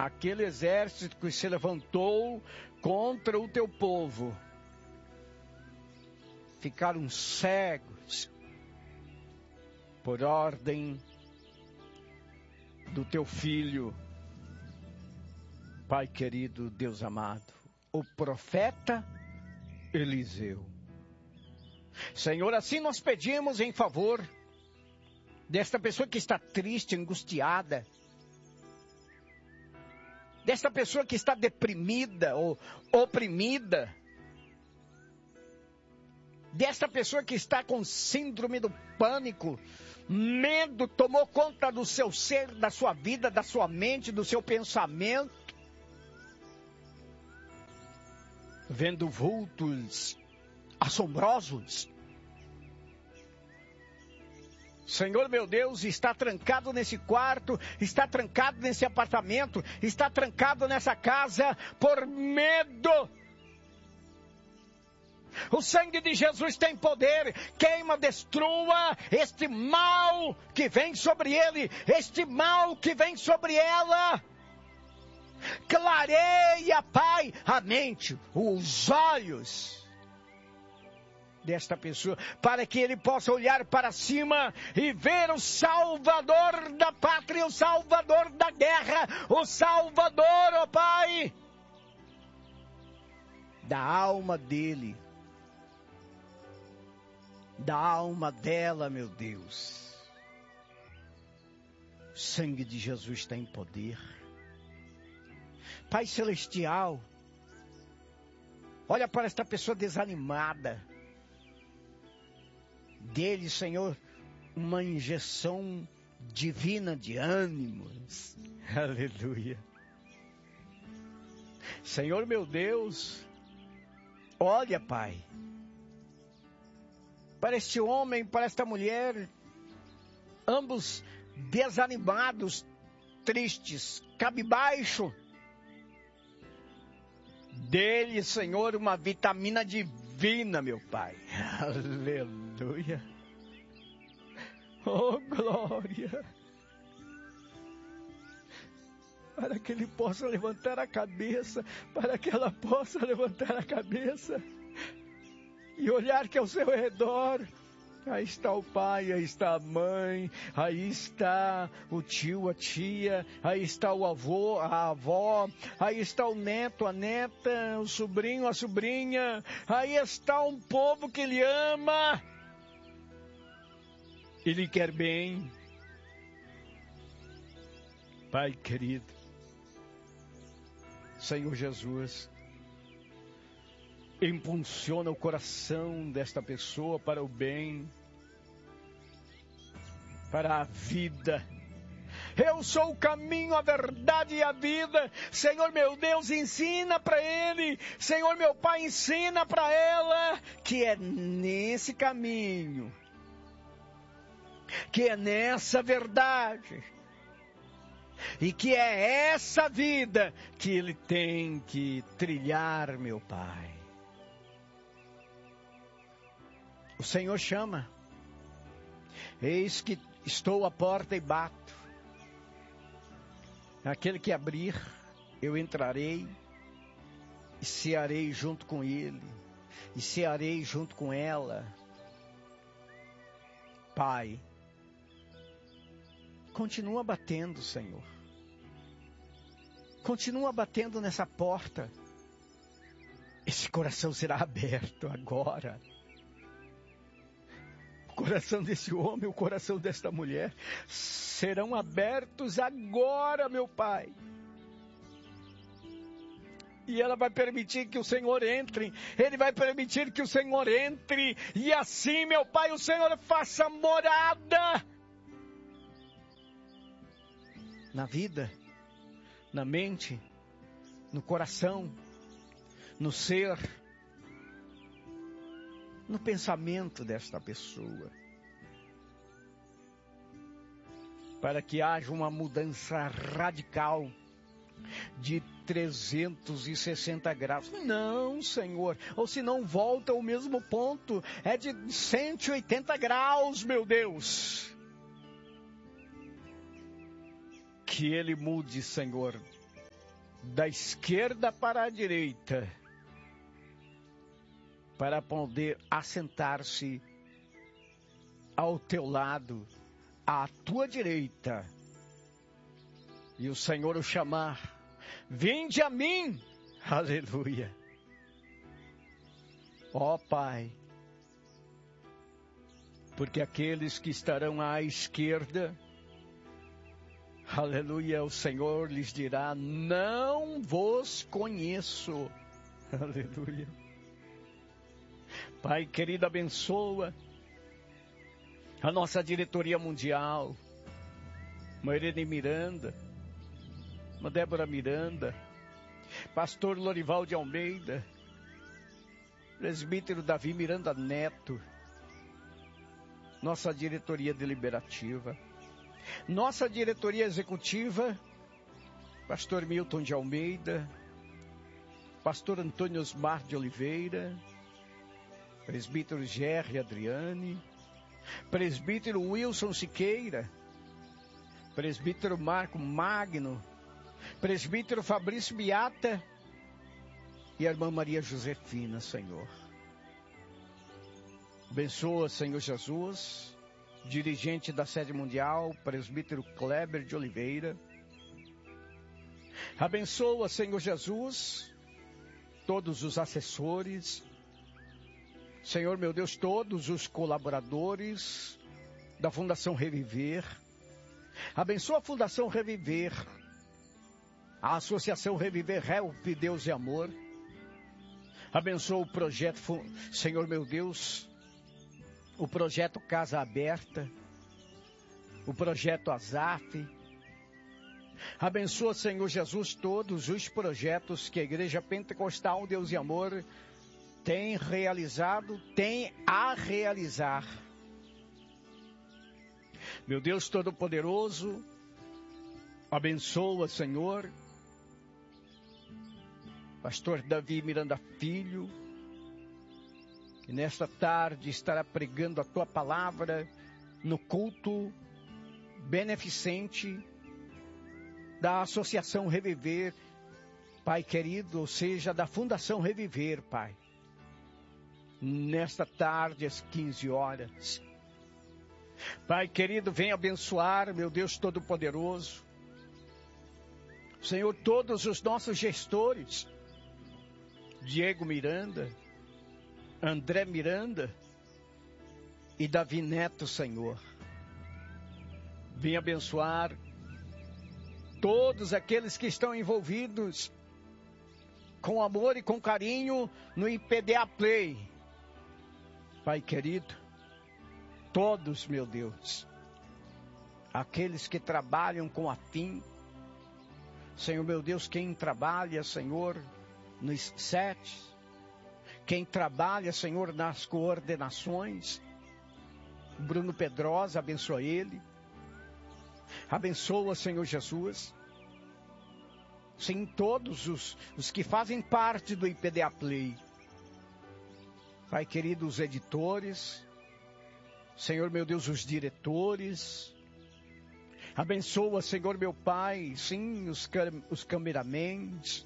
aquele exército que se levantou contra o teu povo, ficaram cegos por ordem do teu filho, Pai querido, Deus amado, o profeta Eliseu. Senhor, assim nós pedimos em favor desta pessoa que está triste, angustiada, desta pessoa que está deprimida ou oprimida, desta pessoa que está com síndrome do pânico, medo tomou conta do seu ser, da sua vida, da sua mente, do seu pensamento, vendo vultos assombrosos. Senhor meu Deus, está trancado nesse quarto, está trancado nesse apartamento, está trancado nessa casa por medo. O sangue de Jesus tem poder, queima, destrua este mal que vem sobre ele, este mal que vem sobre ela. Clareia, Pai, a mente, os olhos desta pessoa, para que ele possa olhar para cima e ver o Salvador da pátria, o Salvador da guerra, o Salvador, ó Pai, da alma dele, da alma dela, meu Deus. O sangue de Jesus tem poder. Pai celestial, olha para esta pessoa desanimada. Dele, Senhor, uma injeção divina de ânimos. Aleluia. Senhor meu Deus, olha, Pai, para este homem, para esta mulher, ambos desanimados, tristes, cabisbaixo. Dele, Senhor, uma vitamina divina, meu Pai. Aleluia. Oh, glória. Para que ele possa levantar a cabeça, para que ela possa levantar a cabeça e olhar que ao seu redor, aí está o pai, aí está a mãe, aí está o tio, a tia, aí está o avô, a avó, aí está o neto, a neta, o sobrinho, a sobrinha, aí está um povo que ele ama, ele quer bem. Pai querido, Senhor Jesus, impulsiona o coração desta pessoa para o bem, para a vida. Eu sou o caminho, a verdade e a vida. Senhor meu Deus, ensina para ele. Senhor meu Pai, ensina para ela que é nesse caminho, que é nessa verdade, e que é essa vida que ele tem que trilhar, meu Pai. O Senhor chama. Eis que estou à porta e bato. Aquele que abrir, eu entrarei e cearei junto com ele, e cearei junto com ela. Pai, continua batendo, Senhor. Continua batendo nessa porta. Esse coração será aberto agora. O coração desse homem, o coração desta mulher serão abertos agora, meu Pai. E ela vai permitir que o Senhor entre. Ele vai permitir que o Senhor entre. E assim, meu Pai, o Senhor faça morada na vida, na mente, no coração, no ser, no pensamento desta pessoa, para que haja uma mudança radical de 360 graus. Não, Senhor, ou se não volta ao mesmo ponto, é de 180 graus, meu Deus. Que ele mude, Senhor, da esquerda para a direita, para poder assentar-se ao teu lado, à tua direita, e o Senhor o chamar: vinde a mim, aleluia. Ó Pai, porque aqueles que estarão à esquerda, aleluia, o Senhor lhes dirá: não vos conheço, aleluia. Pai querido, abençoa a nossa diretoria mundial, uma Irene Miranda, uma Débora Miranda, pastor Lorival de Almeida, presbítero Davi Miranda Neto, nossa diretoria deliberativa, nossa diretoria executiva, pastor Milton de Almeida, pastor Antônio Osmar de Oliveira, presbítero Gerry Adriane, presbítero Wilson Siqueira, presbítero Marco Magno, presbítero Fabrício Beata e a irmã Maria Josefina, Senhor. Abençoa, Senhor Jesus, dirigente da sede mundial, presbítero Kleber de Oliveira. Abençoa, Senhor Jesus, todos os assessores, Senhor meu Deus, todos os colaboradores da Fundação Reviver. Abençoa a Fundação Reviver, a Associação Reviver Help Deus e Amor. Abençoa o projeto, Senhor meu Deus, o projeto Casa Aberta, o projeto ASAF. Abençoa, Senhor Jesus, todos os projetos que a Igreja Pentecostal Deus e Amor tem realizado, tem a realizar. Meu Deus Todo-Poderoso, abençoa, Senhor, pastor Davi Miranda Filho, que nesta tarde estará pregando a tua palavra no culto beneficente da Associação Reviver, Pai querido, ou seja, da Fundação Reviver, Pai. Nesta tarde, às 15 horas. Pai querido, vem abençoar, meu Deus Todo-Poderoso. Senhor, todos os nossos gestores, Diego Miranda, André Miranda e Davi Neto, Senhor. Vem abençoar todos aqueles que estão envolvidos com amor e com carinho no IPDA Play. Pai querido, todos, meu Deus, aqueles que trabalham com afim, Senhor meu Deus, quem trabalha, Senhor, nos SETs, quem trabalha, Senhor, nas coordenações, Bruno Pedrosa, abençoa ele, abençoa, Senhor Jesus, sim, todos os que fazem parte do IPDA Play, Pai querido, os editores, Senhor meu Deus, os diretores, abençoa, Senhor meu Pai, sim, os cameramans,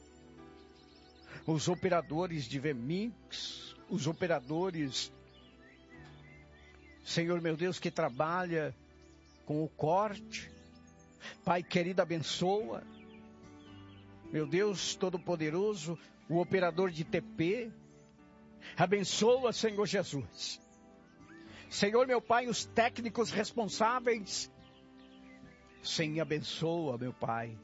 os operadores de VMix, os operadores, Senhor meu Deus, que trabalha com o corte, Pai querido, abençoa, meu Deus Todo-Poderoso, o operador de TP, abençoa, Senhor Jesus. Senhor, meu Pai, os técnicos responsáveis. Sim, abençoa, meu Pai.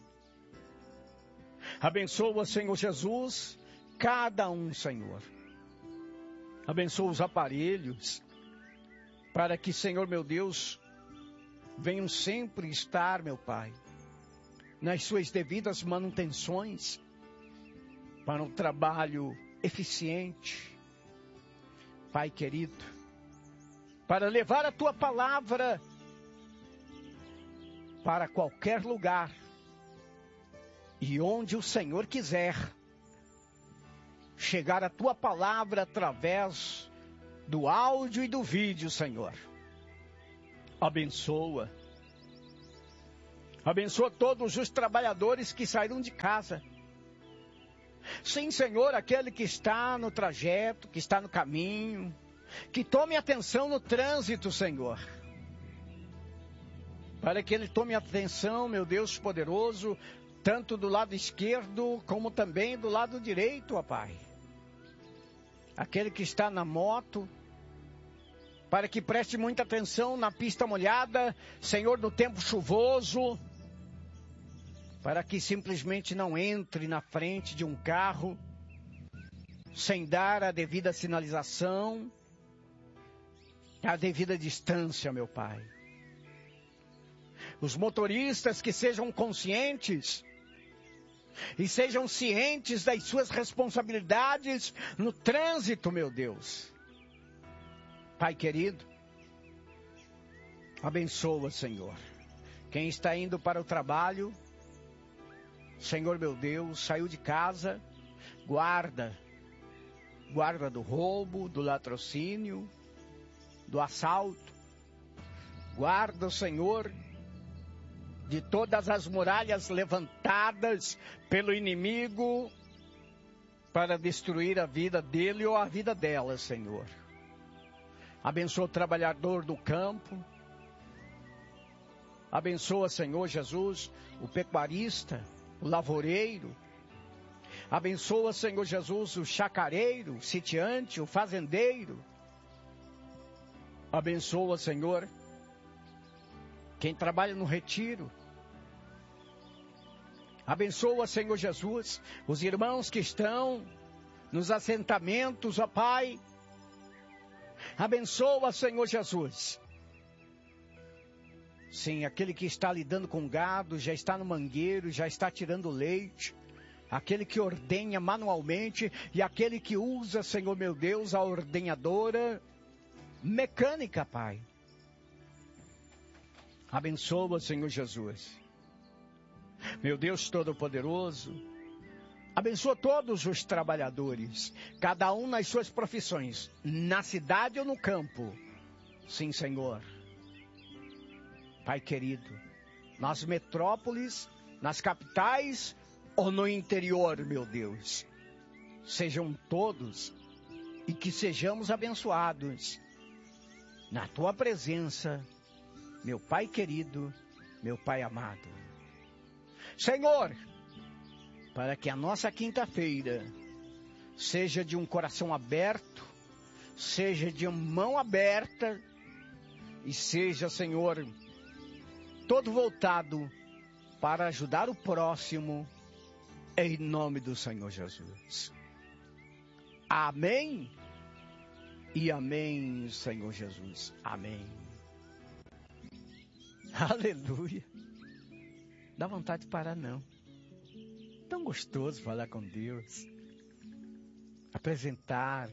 Abençoa, Senhor Jesus, cada um, Senhor. Abençoa os aparelhos, para que, Senhor, meu Deus, venham sempre estar, meu Pai, nas suas devidas manutenções, para um trabalho eficiente, Pai querido, para levar a tua palavra para qualquer lugar e onde o Senhor quiser, chegar a tua palavra através do áudio e do vídeo, Senhor. Abençoa Abençoa todos os trabalhadores que saíram de casa. Sim, Senhor, aquele que está no trajeto, que está no caminho, que tome atenção no trânsito, Senhor. Para que ele tome atenção, meu Deus poderoso, tanto do lado esquerdo, como também do lado direito, ó Pai. Aquele que está na moto, para que preste muita atenção na pista molhada, Senhor, no tempo chuvoso, para que simplesmente não entre na frente de um carro, sem dar a devida sinalização, a devida distância, meu Pai. Os motoristas que sejam conscientes e sejam cientes das suas responsabilidades no trânsito, meu Deus. Pai querido, abençoa, Senhor. Quem está indo para o trabalho, Senhor meu Deus, saiu de casa, guarda do roubo, do latrocínio, do assalto. Guarda, Senhor, de todas as muralhas levantadas pelo inimigo para destruir a vida dele ou a vida dela, Senhor. Abençoa o trabalhador do campo. Abençoa, Senhor Jesus, o pecuarista, o lavoureiro. Abençoa, Senhor Jesus, o chacareiro, o sitiante, o fazendeiro. Abençoa, Senhor, quem trabalha no retiro. Abençoa, Senhor Jesus, os irmãos que estão nos assentamentos, ó Pai. Abençoa, Senhor Jesus. Sim, aquele que está lidando com gado, já está no mangueiro, já está tirando leite. Aquele que ordenha manualmente e aquele que usa, Senhor meu Deus, a ordenhadora mecânica, Pai. Abençoa, Senhor Jesus. Meu Deus Todo-Poderoso, abençoa todos os trabalhadores, cada um nas suas profissões, na cidade ou no campo. Sim, Senhor. Pai querido, nas metrópoles, nas capitais ou no interior, meu Deus. Sejam todos e que sejamos abençoados na Tua presença, meu Pai querido, meu Pai amado. Senhor, para que a nossa quinta-feira seja de um coração aberto, seja de mão aberta e seja, Senhor, todo voltado para ajudar o próximo, em nome do Senhor Jesus. Amém e amém, Senhor Jesus. Amém. Aleluia. Dá vontade de parar, não. Tão gostoso falar com Deus. Apresentar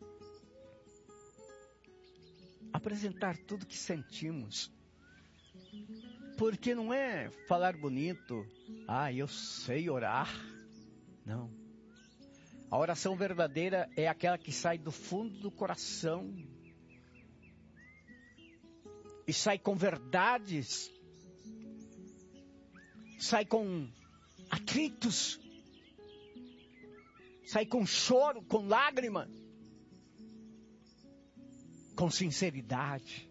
tudo que sentimos. Porque não é falar bonito, eu sei orar. Não. A oração verdadeira é aquela que sai do fundo do coração. E sai com verdades. Sai com atritos. Sai com choro, com lágrima. Com sinceridade.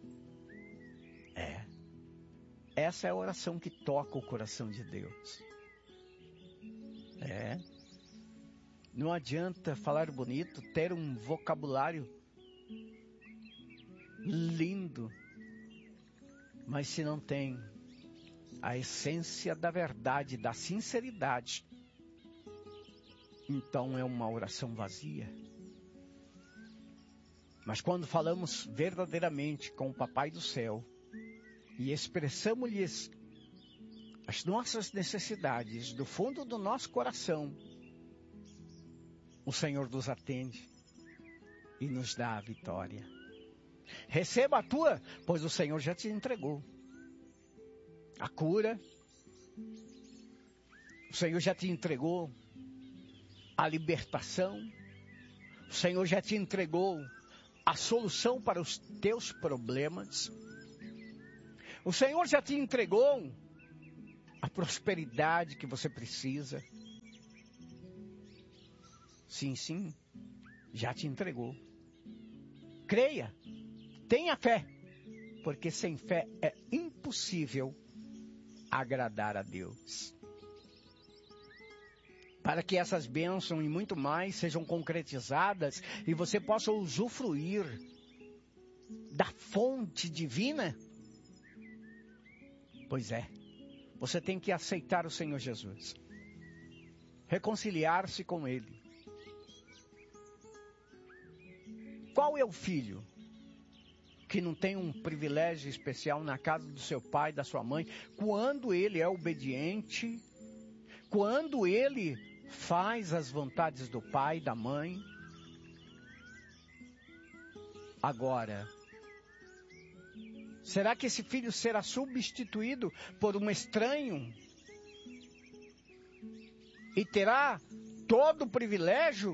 Essa é a oração que toca o coração de Deus. Não adianta falar bonito, ter um vocabulário lindo, mas se não tem a essência da verdade, da sinceridade, então é uma oração vazia. Mas quando falamos verdadeiramente com o Papai do Céu e expressamos-lhes as nossas necessidades do fundo do nosso coração, o Senhor nos atende e nos dá a vitória. Receba a tua, pois o Senhor já te entregou. A cura, o Senhor já te entregou. A libertação, o Senhor já te entregou. A solução para os teus problemas, o Senhor já te entregou prosperidade que você precisa. Sim, sim, já te entregou. Creia, tenha fé, porque sem fé é impossível agradar a Deus. Para que essas bênçãos e muito mais sejam concretizadas e você possa usufruir da fonte divina, pois é, você tem que aceitar o Senhor Jesus, reconciliar-se com Ele. Qual é o filho que não tem um privilégio especial na casa do seu pai, da sua mãe, quando ele é obediente, quando ele faz as vontades do pai, da mãe? Agora, será que esse filho será substituído por um estranho? E terá todo o privilégio?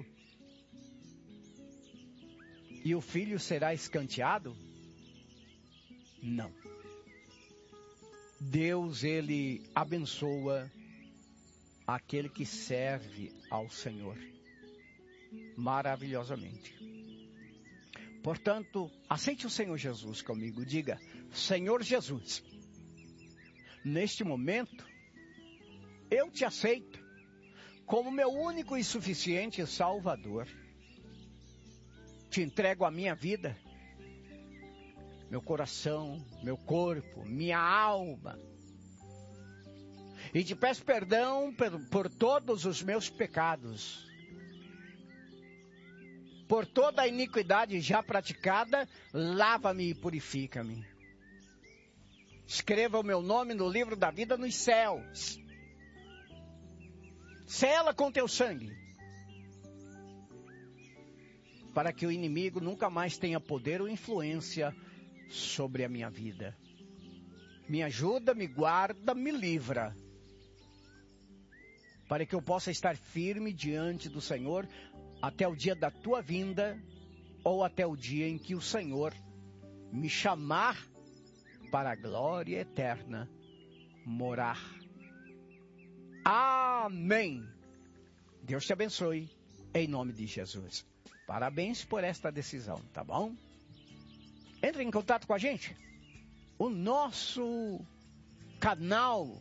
E o filho será escanteado? Não. Deus, Ele abençoa aquele que serve ao Senhor maravilhosamente. Portanto, aceite o Senhor Jesus comigo. Diga: Senhor Jesus, neste momento, eu te aceito como meu único e suficiente Salvador. Te entrego a minha vida, meu coração, meu corpo, minha alma. E te peço perdão por todos os meus pecados. Por toda a iniquidade já praticada, lava-me e purifica-me. Escreva o meu nome no livro da vida nos céus. Sela com teu sangue, para que o inimigo nunca mais tenha poder ou influência sobre a minha vida. Me ajuda, me guarda, me livra, para que eu possa estar firme diante do Senhor até o dia da tua vinda, ou até o dia em que o Senhor me chamar para a glória eterna morar. Amém. Deus te abençoe, em nome de Jesus. Parabéns por esta decisão, tá bom? Entre em contato com a gente. O nosso canal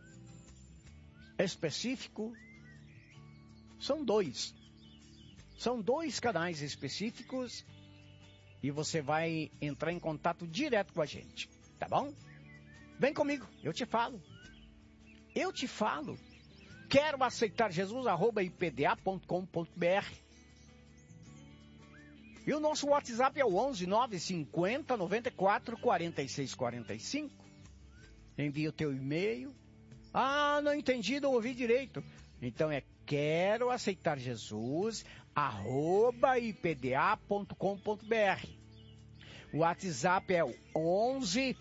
específico são dois. São dois canais específicos e você vai entrar em contato direto com a gente, tá bom? Vem comigo, eu te falo. Eu te falo. Quero aceitar Jesus, @ipda.com.br. E o nosso WhatsApp é o 11 950 94 46 45. Envia o teu e-mail. Ah, não entendi, não ouvi direito. Então é quero aceitar Jesus, @ipda.com.br. O WhatsApp é o 11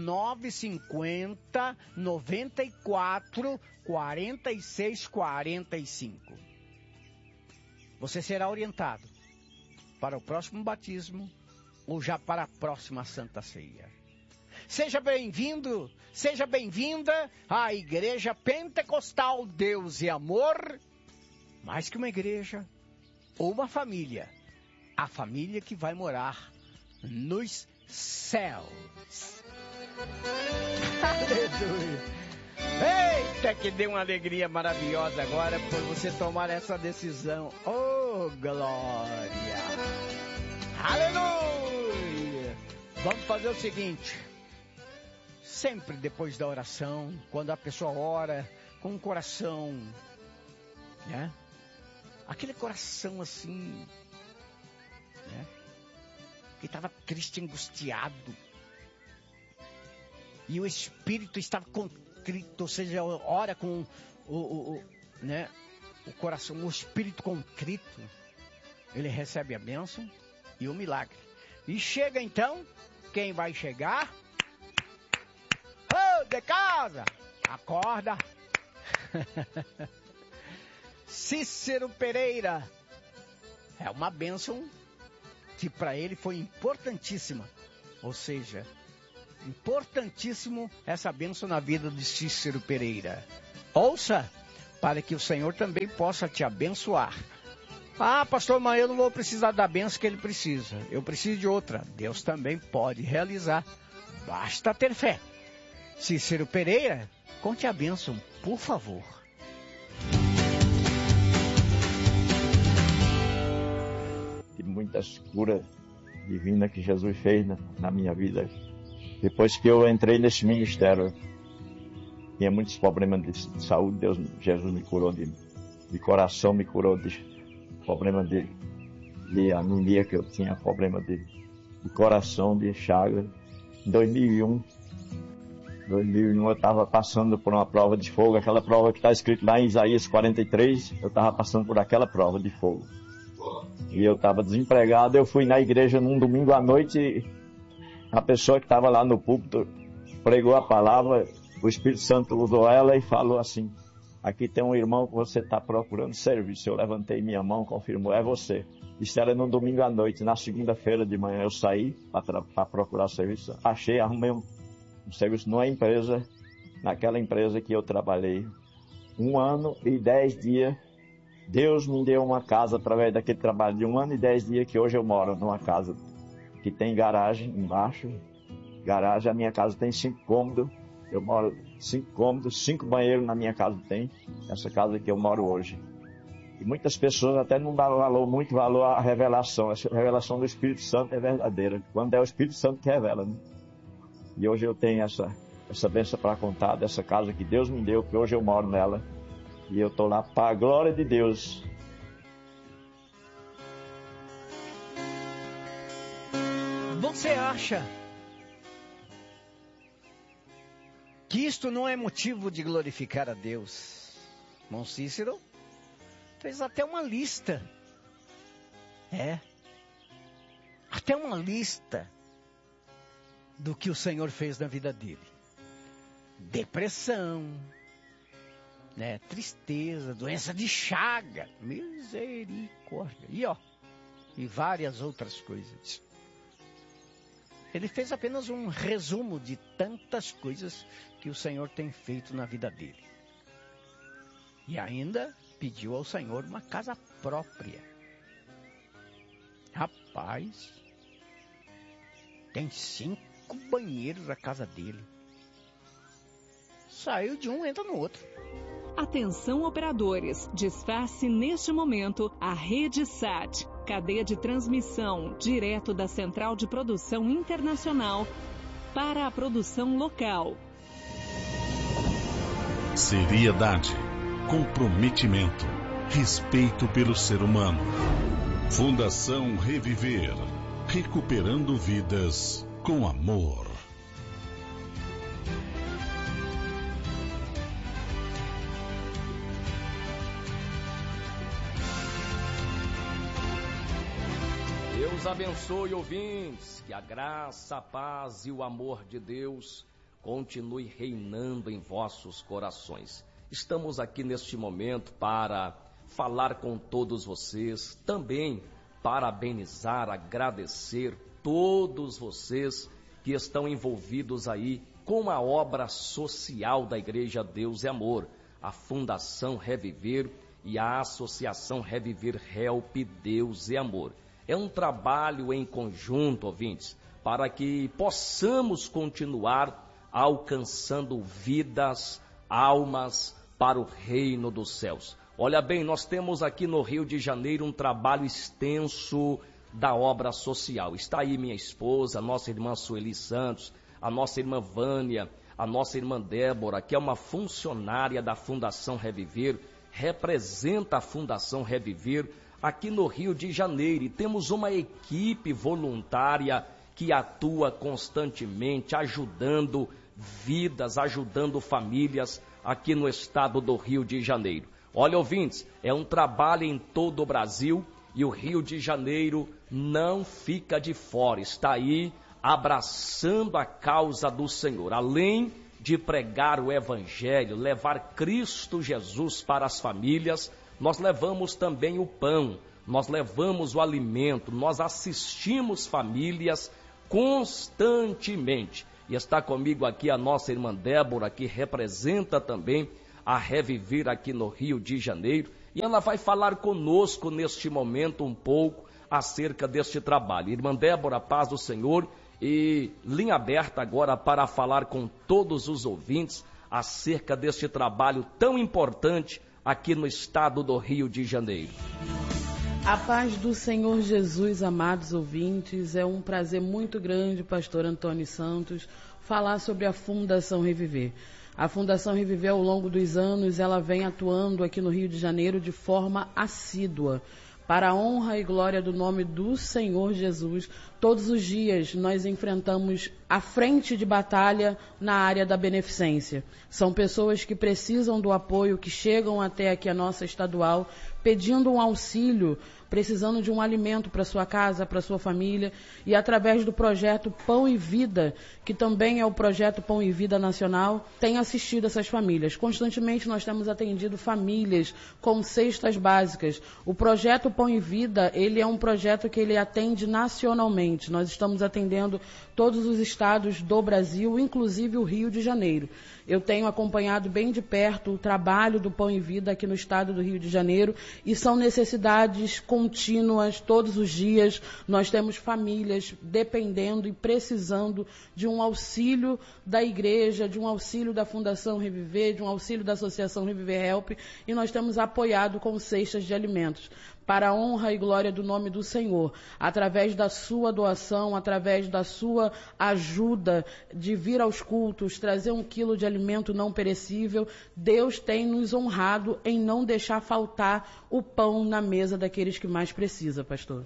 950 94 46 45. Você será orientado para o próximo batismo ou já para a próxima Santa Ceia. Seja bem-vindo, seja bem-vinda à Igreja Pentecostal Deus e Amor, mais que uma igreja ou uma família, a família que vai morar nos céus. Aleluia! Eita, que deu uma alegria maravilhosa agora por você tomar essa decisão. Oh, glória! Aleluia! Vamos fazer o seguinte. Sempre depois da oração, quando a pessoa ora com o coração, né? Aquele coração assim, né? Que estava triste, angustiado. E o espírito estava contrito, ou seja, ora com né? O coração, o espírito contrito. Ele recebe a bênção e o milagre. E chega então, quem vai chegar? Ô, de casa! Acorda! Cícero Pereira. É uma bênção que para ele foi importantíssima. Ou seja, Importantíssimo essa bênção na vida de Cícero Pereira. Ouça, para que o Senhor também possa te abençoar. Ah, pastor, mas eu não vou precisar da bênção que ele precisa. Eu preciso de outra. Deus também pode realizar. Basta ter fé. Cícero Pereira, conte a bênção, por favor. De muitas curas divinas que Jesus fez na minha vida. Depois que eu entrei nesse ministério, tinha muitos problemas de saúde. Jesus me curou de coração, me curou de problema de anemia, que eu tinha problema de coração, de chaga. Em 2001 eu estava passando por uma prova de fogo, aquela prova que está escrito lá em Isaías 43, eu estava passando por aquela prova de fogo. E eu estava desempregado, eu fui na igreja num domingo à noite, a pessoa que estava lá no púlpito pregou a palavra, o Espírito Santo usou ela e falou assim: aqui tem um irmão que você está procurando serviço. Eu levantei minha mão, confirmou, é você. Isso era no domingo à noite. Na segunda-feira de manhã eu saí para procurar serviço. Arrumei um serviço numa empresa, naquela empresa que eu trabalhei 1 ano e 10 dias. Deus me deu uma casa através daquele trabalho de 1 ano e 10 dias, que hoje eu moro numa casa que tem garagem embaixo. Garagem, a minha casa tem 5 cômodos. Eu moro 5 cômodos, 5 banheiros na minha casa tem. Essa casa que eu moro hoje. E muitas pessoas até não dão muito valor à revelação. A revelação do Espírito Santo é verdadeira. Quando é o Espírito Santo que revela, né? E hoje eu tenho essa bênção para contar dessa casa que Deus me deu, que hoje eu moro nela. E eu estou lá para a glória de Deus. Você acha que isto não é motivo de glorificar a Deus? Irmão Cícero fez até uma lista. Até uma lista do que o Senhor fez na vida dele. Depressão, tristeza, doença de chaga, misericórdia. E várias outras coisas. Ele fez apenas um resumo de tantas coisas que o Senhor tem feito na vida dele. E ainda pediu ao Senhor uma casa própria. Rapaz, tem 5 banheiros a casa dele. Saiu de um, entra no outro. Atenção operadores, desface neste momento a Rede SAT, cadeia de transmissão direto da Central de Produção Internacional para a produção local. Seriedade, comprometimento, respeito pelo ser humano. Fundação Reviver, recuperando vidas com amor. Deus abençoe, ouvintes, que a graça, a paz e o amor de Deus continue reinando em vossos corações. Estamos aqui neste momento para falar com todos vocês, também parabenizar, agradecer todos vocês que estão envolvidos aí com a obra social da Igreja Deus e Amor, a Fundação Reviver e a Associação Reviver Help Deus e Amor. É um trabalho em conjunto, ouvintes, para que possamos continuar alcançando vidas, almas para o reino dos céus. Olha bem, nós temos aqui no Rio de Janeiro um trabalho extenso da obra social. Está aí minha esposa, a nossa irmã Sueli Santos, a nossa irmã Vânia, a nossa irmã Débora, que é uma funcionária da Fundação Reviver, representa a Fundação Reviver aqui no Rio de Janeiro. E temos uma equipe voluntária que atua constantemente, ajudando vidas, ajudando famílias aqui no estado do Rio de Janeiro. Olha, ouvintes, é um trabalho em todo o Brasil e o Rio de Janeiro não fica de fora. Está aí abraçando a causa do Senhor. Além de pregar o Evangelho, levar Cristo Jesus para as famílias, nós levamos também o pão, nós levamos o alimento, nós assistimos famílias constantemente. E está comigo aqui a nossa irmã Débora, que representa também a Reviver aqui no Rio de Janeiro. E ela vai falar conosco neste momento um pouco acerca deste trabalho. Irmã Débora, paz do Senhor, e linha aberta agora para falar com todos os ouvintes acerca deste trabalho tão importante aqui no estado do Rio de Janeiro. A paz do Senhor Jesus, amados ouvintes, é um prazer muito grande, pastor Antônio Santos, falar sobre a Fundação Reviver. A Fundação Reviver, ao longo dos anos, ela vem atuando aqui no Rio de Janeiro de forma assídua. Para a honra e glória do nome do Senhor Jesus, todos os dias nós enfrentamos a frente de batalha na área da beneficência. São pessoas que precisam do apoio, que chegam até aqui a nossa estadual, pedindo um auxílio, precisando de um alimento para sua casa, para sua família, e através do projeto Pão e Vida, que também é o projeto Pão e Vida Nacional, tem assistido essas famílias. Constantemente nós temos atendido famílias com cestas básicas. O projeto Pão e Vida, ele é um projeto que ele atende nacionalmente. Nós estamos atendendo todos os estados do Brasil, inclusive o Rio de Janeiro. Eu tenho acompanhado bem de perto o trabalho do Pão e Vida aqui no estado do Rio de Janeiro, e são necessidades contínuas todos os dias. Nós temos famílias dependendo e precisando de um auxílio da igreja, de um auxílio da Fundação Reviver, de um auxílio da Associação Reviver Help, e nós temos apoiado com cestas de alimentos. Para a honra e glória do nome do Senhor, através da sua doação, através da sua ajuda de vir aos cultos, trazer 1 quilo de alimento não perecível, Deus tem nos honrado em não deixar faltar o pão na mesa daqueles que mais precisam, pastor.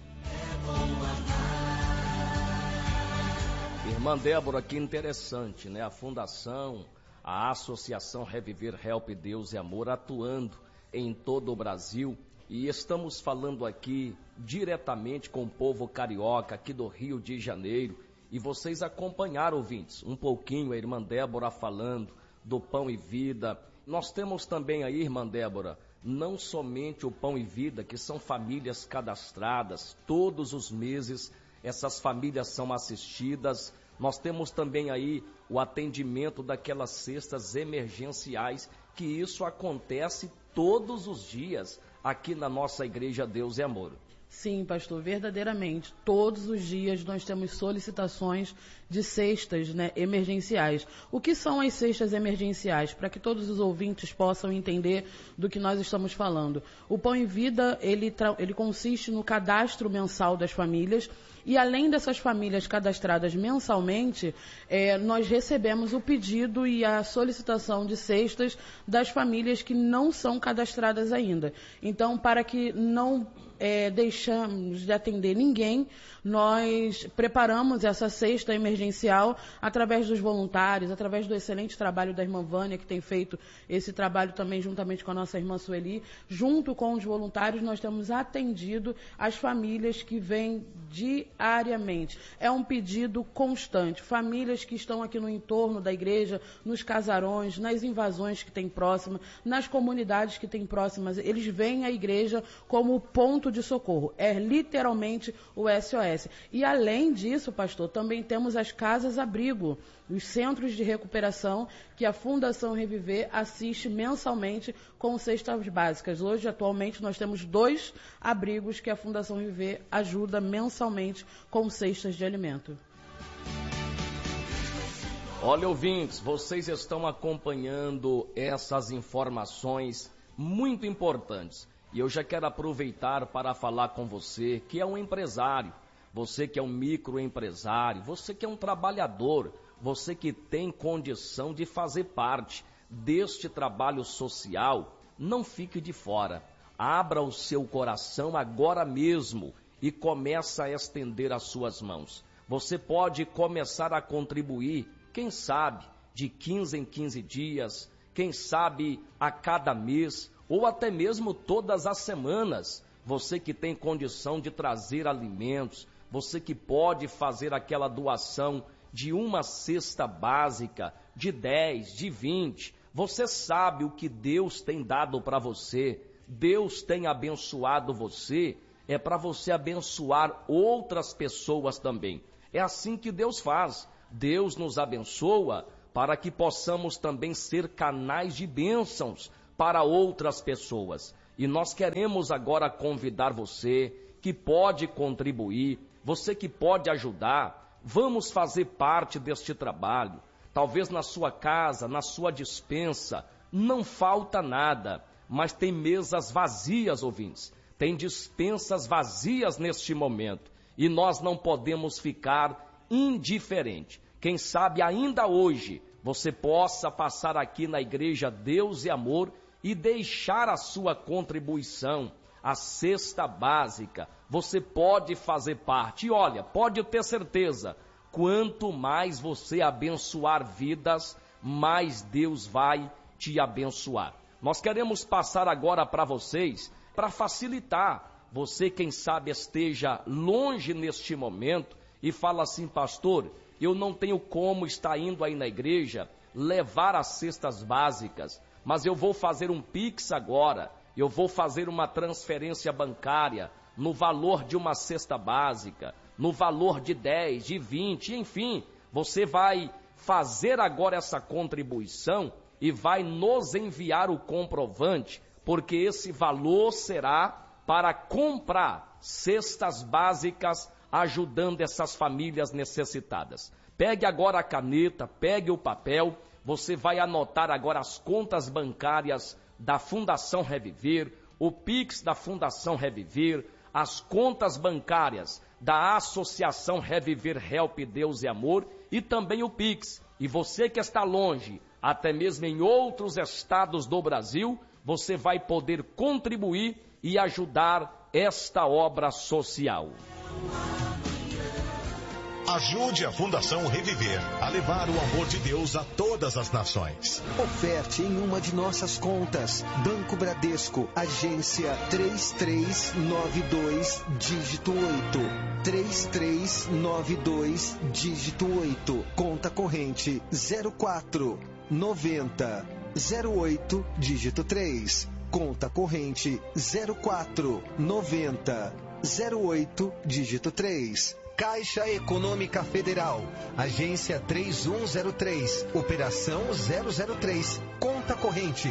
Irmã Débora, que interessante, né? A Fundação, a Associação Reviver Help Deus e Amor atuando em todo o Brasil. E estamos falando aqui diretamente com o povo carioca aqui do Rio de Janeiro. E vocês acompanharam, ouvintes, um pouquinho a irmã Débora falando do Pão e Vida. Nós temos também aí, irmã Débora, não somente o Pão e Vida, que são famílias cadastradas, todos os meses essas famílias são assistidas. Nós temos também aí o atendimento daquelas cestas emergenciais, que isso acontece todos os dias aqui na nossa igreja Deus e Amor. Sim, pastor, verdadeiramente. Todos os dias nós temos solicitações de cestas, emergenciais. O que são as cestas emergenciais? Para que todos os ouvintes possam entender do que nós estamos falando. O Pão e Vida, ele consiste no cadastro mensal das famílias. E além dessas famílias cadastradas mensalmente, nós recebemos o pedido e a solicitação de cestas das famílias que não são cadastradas ainda. Então, para que não deixamos de atender ninguém, nós preparamos essa cesta emergencial através dos voluntários, através do excelente trabalho da irmã Vânia, que tem feito esse trabalho também juntamente com a nossa irmã Sueli. Junto com os voluntários, nós temos atendido as famílias que vêm diariamente. É um pedido constante. Famílias que estão aqui no entorno da igreja, nos casarões, nas invasões que tem próxima, nas comunidades que tem próximas, eles veem a igreja como ponto de socorro. É literalmente o SOS. E além disso, pastor, também temos as casas-abrigo, os centros de recuperação que a Fundação Reviver assiste mensalmente com cestas básicas. Hoje, atualmente, nós temos 2 abrigos que a Fundação Reviver ajuda mensalmente com cestas de alimento. Olha, ouvintes, vocês estão acompanhando essas informações muito importantes. E eu já quero aproveitar para falar com você que é um empresário, você que é um microempresário, você que é um trabalhador, você que tem condição de fazer parte deste trabalho social, não fique de fora. Abra o seu coração agora mesmo e comece a estender as suas mãos. Você pode começar a contribuir, quem sabe, de 15 em 15 dias, quem sabe a cada mês, ou até mesmo todas as semanas. Você que tem condição de trazer alimentos, você que pode fazer aquela doação de uma cesta básica, de 10, de 20. Você sabe o que Deus tem dado para você. Deus tem abençoado você. É para você abençoar outras pessoas também. É assim que Deus faz. Deus nos abençoa para que possamos também ser canais de bênçãos para outras pessoas. E nós queremos agora convidar você que pode contribuir, você que pode ajudar. Vamos fazer parte deste trabalho. Talvez na sua casa, na sua despensa, não falta nada, mas tem mesas vazias, ouvintes. Tem despensas vazias neste momento. E nós não podemos ficar indiferentes. Quem sabe ainda hoje você possa passar aqui na Igreja Deus e Amor e deixar a sua contribuição, a cesta básica. Você pode fazer parte. E olha, pode ter certeza, quanto mais você abençoar vidas, mais Deus vai te abençoar. Nós queremos passar agora para vocês, para facilitar. Você, quem sabe, esteja longe neste momento e fala assim: pastor, eu não tenho como estar indo aí na igreja levar as cestas básicas, mas eu vou fazer um Pix agora, eu vou fazer uma transferência bancária no valor de uma cesta básica, no valor de 10, de 20, enfim, você vai fazer agora essa contribuição e vai nos enviar o comprovante, porque esse valor será para comprar cestas básicas, ajudando essas famílias necessitadas. Pegue agora a caneta, pegue o papel, você vai anotar agora as contas bancárias da Fundação Reviver, o Pix da Fundação Reviver, as contas bancárias da Associação Reviver Help Deus e Amor e também o Pix. E você que está longe, até mesmo em outros estados do Brasil, você vai poder contribuir e ajudar esta obra social. Ajude a Fundação Reviver a levar o amor de Deus a todas as nações. Oferte em uma de nossas contas. Banco Bradesco, agência 3392, dígito 8. 3392, dígito 8. Conta corrente 0490 08, dígito 3. Conta corrente 0490 08, dígito 3. Caixa Econômica Federal, agência 3103, operação 003, conta corrente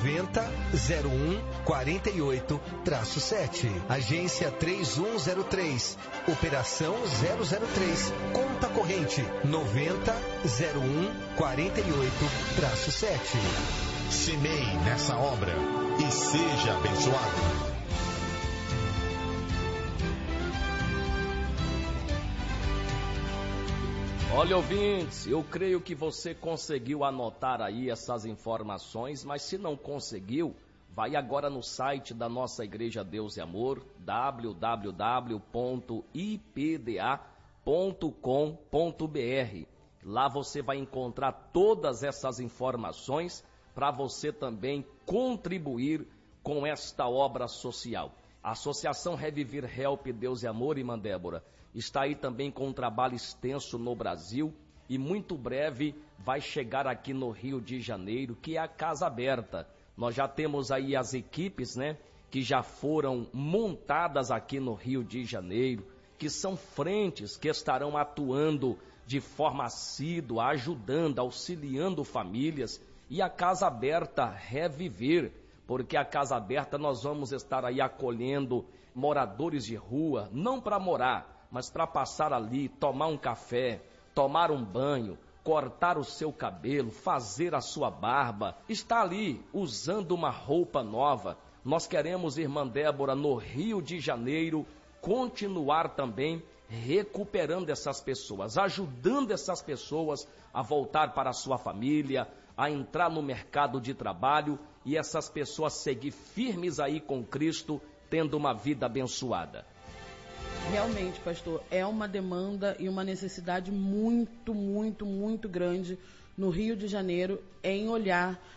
900148-7, agência 3103, operação 003, conta corrente 900148-7. Semeie nessa obra e seja abençoado. Olha, ouvintes, eu creio que você conseguiu anotar aí essas informações, mas se não conseguiu, vai agora no site da nossa Igreja Deus e Amor, www.ipda.com.br. Lá você vai encontrar todas essas informações para você também contribuir com esta obra social. A Associação Reviver Help Deus e Amor, irmã Débora, está aí também com um trabalho extenso no Brasil e muito breve vai chegar aqui no Rio de Janeiro, que é a Casa Aberta. Nós já temos aí as equipes, né, que já foram montadas aqui no Rio de Janeiro, que são frentes que estarão atuando de forma assídua, ajudando, auxiliando famílias, e a Casa Aberta Reviver, porque a Casa Aberta nós vamos estar aí acolhendo moradores de rua, não para morar, mas para passar ali, tomar um café, tomar um banho, cortar o seu cabelo, fazer a sua barba, está ali usando uma roupa nova. Nós queremos, irmã Débora, no Rio de Janeiro, continuar também recuperando essas pessoas, ajudando essas pessoas a voltar para a sua família, a entrar no mercado de trabalho e essas pessoas seguir firmes aí com Cristo, tendo uma vida abençoada. Realmente, pastor, é uma demanda e uma necessidade muito, muito, muito grande no Rio de Janeiro em olhar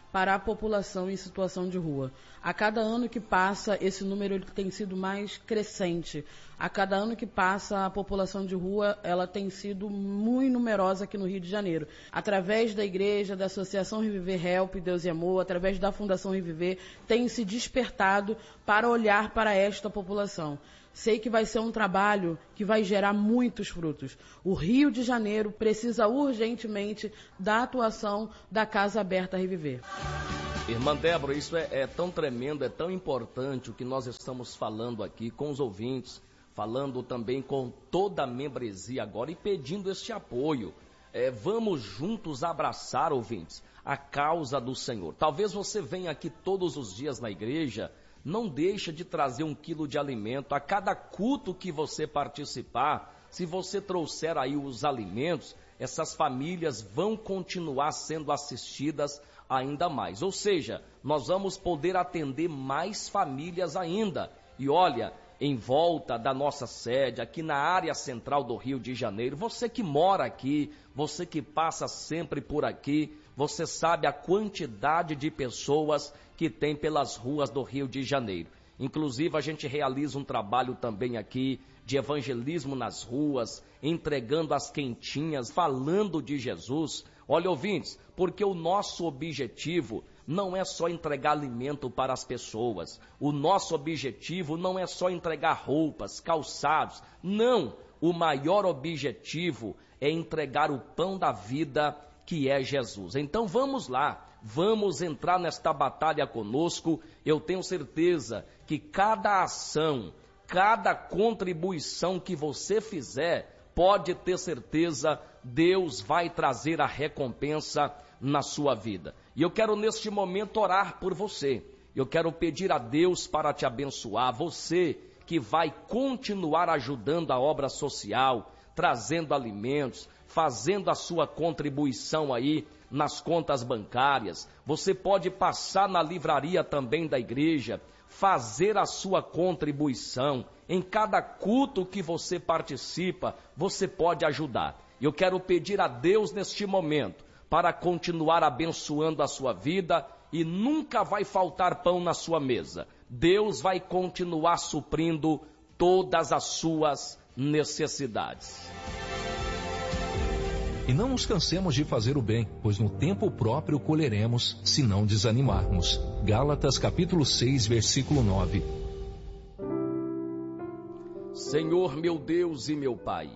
para a população em situação de rua. A cada ano que passa, esse número ele tem sido mais crescente. A cada ano que passa, a população de rua ela tem sido muito numerosa aqui no Rio de Janeiro. Através da igreja, da Associação Reviver Help, Deus e Amor, através da Fundação Reviver, tem se despertado para olhar para esta população. Sei que vai ser um trabalho que vai gerar muitos frutos. O Rio de Janeiro precisa urgentemente da atuação da Casa Aberta Reviver. Irmã Débora, isso é tão tremendo, é tão importante o que nós estamos falando aqui com os ouvintes, falando também com toda a membresia agora e pedindo este apoio. Vamos juntos abraçar, ouvintes, a causa do Senhor. Talvez você venha aqui todos os dias na igreja, não deixa de trazer 1 quilo de alimento. A cada culto que você participar, se você trouxer aí os alimentos, essas famílias vão continuar sendo assistidas ainda mais. Ou seja, nós vamos poder atender mais famílias ainda. E olha, em volta da nossa sede, aqui na área central do Rio de Janeiro, você que mora aqui, você que passa sempre por aqui, você sabe a quantidade de pessoas que tem pelas ruas do Rio de Janeiro. Inclusive, a gente realiza um trabalho também aqui de evangelismo nas ruas, entregando as quentinhas, falando de Jesus. Olha, ouvintes, porque o nosso objetivo não é só entregar alimento para as pessoas. O nosso objetivo não é só entregar roupas, calçados. Não, o maior objetivo é entregar o pão da vida, que é Jesus. Então vamos lá, vamos entrar nesta batalha conosco. Eu tenho certeza que cada ação, cada contribuição que você fizer, pode ter certeza, Deus vai trazer a recompensa na sua vida. E eu quero neste momento orar por você. Eu quero pedir a Deus para te abençoar, você que vai continuar ajudando a obra social, trazendo alimentos, fazendo a sua contribuição aí nas contas bancárias. Você pode passar na livraria também da igreja, fazer a sua contribuição. Em cada culto que você participa, você pode ajudar. Eu quero pedir a Deus neste momento para continuar abençoando a sua vida e nunca vai faltar pão na sua mesa. Deus vai continuar suprindo todas as suas necessidades. E não nos cansemos de fazer o bem, pois no tempo próprio colheremos, se não desanimarmos. Gálatas capítulo 6, versículo 9. Senhor meu Deus e meu Pai,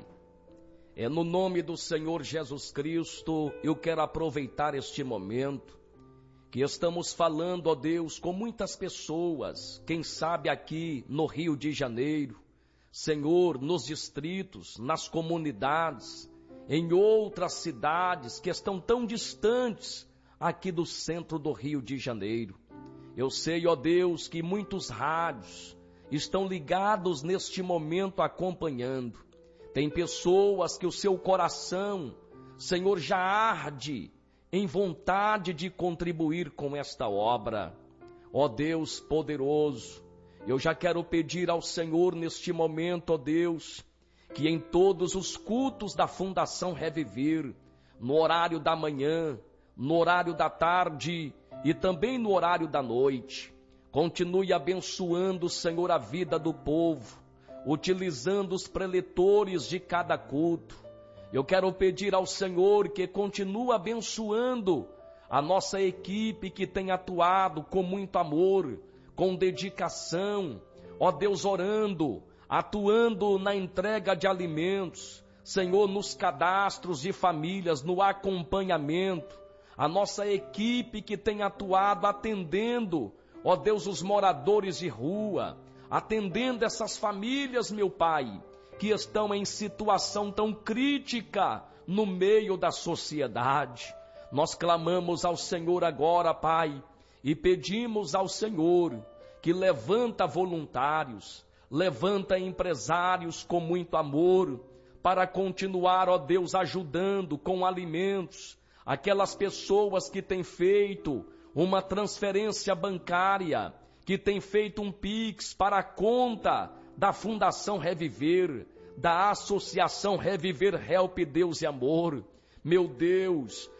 é no nome do Senhor Jesus Cristo, eu quero aproveitar este momento que estamos falando, ó Deus, com muitas pessoas, quem sabe aqui no Rio de Janeiro, Senhor, nos distritos, nas comunidades, em outras cidades que estão tão distantes aqui do centro do Rio de Janeiro. Eu sei, ó Deus, que muitos rádios estão ligados neste momento acompanhando. Tem pessoas que o seu coração, Senhor, já arde em vontade de contribuir com esta obra. Ó Deus poderoso, eu já quero pedir ao Senhor neste momento, ó Deus, que em todos os cultos da Fundação Reviver, no horário da manhã, no horário da tarde e também no horário da noite, continue abençoando, Senhor, a vida do povo, utilizando os preletores de cada culto. Eu quero pedir ao Senhor que continue abençoando a nossa equipe que tem atuado com muito amor, com dedicação, ó Deus, orando, atuando na entrega de alimentos, Senhor, nos cadastros de famílias, no acompanhamento, a nossa equipe que tem atuado atendendo, ó Deus, os moradores de rua, atendendo essas famílias, meu Pai, que estão em situação tão crítica no meio da sociedade. Nós clamamos ao Senhor agora, Pai, e pedimos ao Senhor que levanta voluntários, levanta empresários com muito amor, para continuar, ó Deus, ajudando com alimentos, aquelas pessoas que têm feito uma transferência bancária, que têm feito um Pix para a conta da Fundação Reviver, da Associação Reviver Help Deus e Amor. Meu Deus,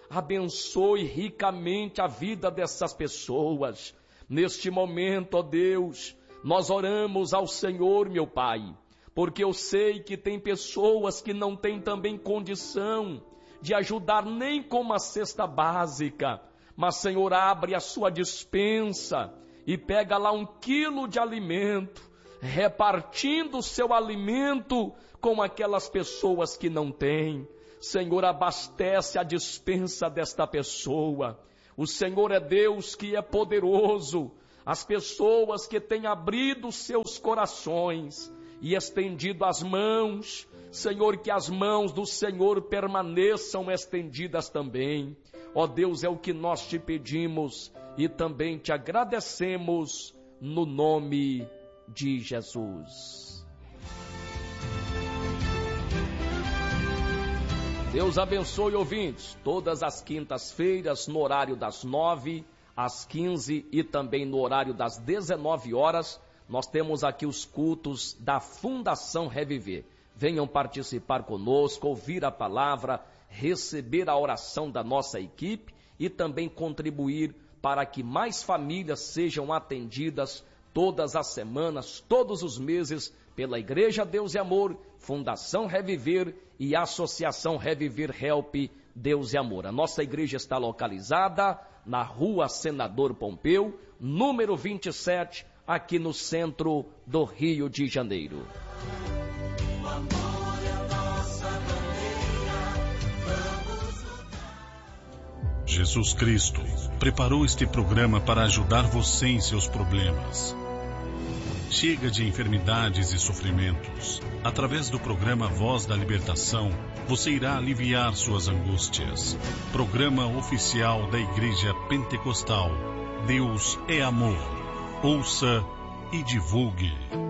abençoe ricamente a vida dessas pessoas. Neste momento, ó Deus, nós oramos ao Senhor, meu Pai, porque eu sei que tem pessoas que não têm também condição de ajudar nem com uma cesta básica, mas, Senhor, abre a sua despensa e pega lá 1 quilo de alimento, repartindo o seu alimento com aquelas pessoas que não têm. Senhor, abastece a despensa desta pessoa. O Senhor é Deus que é poderoso. As pessoas que têm abrido seus corações e estendido as mãos, Senhor, que as mãos do Senhor permaneçam estendidas também. Ó Deus, é o que nós te pedimos e também te agradecemos no nome de Jesus. Deus abençoe, ouvintes. Todas as quintas-feiras, no horário das 9 às 15 e também no horário das 19 horas, nós temos aqui os cultos da Fundação Reviver. Venham participar conosco, ouvir a palavra, receber a oração da nossa equipe e também contribuir para que mais famílias sejam atendidas todas as semanas, todos os meses, pela Igreja Deus e Amor, Fundação Reviver e Associação Reviver Help Deus e Amor. A nossa igreja está localizada na Rua Senador Pompeu, número 27, aqui no centro do Rio de Janeiro. Jesus Cristo preparou este programa para ajudar você em seus problemas. Chega de enfermidades e sofrimentos. Através do programa Voz da Libertação, você irá aliviar suas angústias. Programa oficial da Igreja Pentecostal. Deus é amor. Ouça e divulgue.